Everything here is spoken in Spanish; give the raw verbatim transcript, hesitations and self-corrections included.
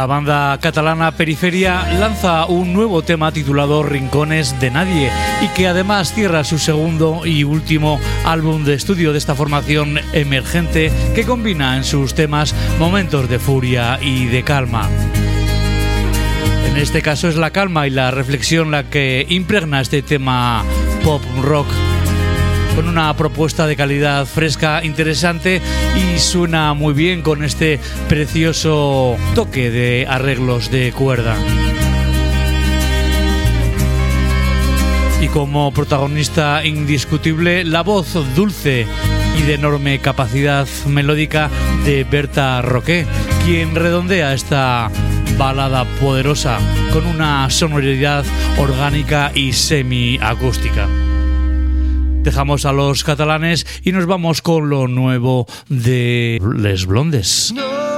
La banda catalana Periferia lanza un nuevo tema titulado Rincones de Nadie y que además cierra su segundo y último álbum de estudio de esta formación emergente que combina en sus temas momentos de furia y de calma. En este caso es la calma y la reflexión la que impregna este tema pop rock, con una propuesta de calidad fresca, interesante y suena muy bien con este precioso toque de arreglos de cuerda. Y como protagonista indiscutible, la voz dulce y de enorme capacidad melódica de Berta Roqué, quien redondea esta balada poderosa con una sonoridad orgánica y semiacústica. Dejamos a los catalanes y nos vamos con lo nuevo de Les Blondes. No